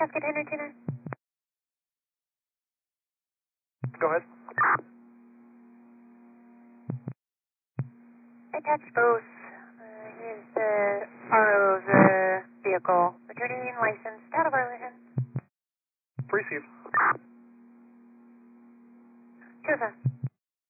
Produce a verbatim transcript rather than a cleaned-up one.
Cascade Henry two nine. Go ahead. Attach both. Uh, here's the R O of the vehicle. Returning license, out of Arlington. Receive. Two of them.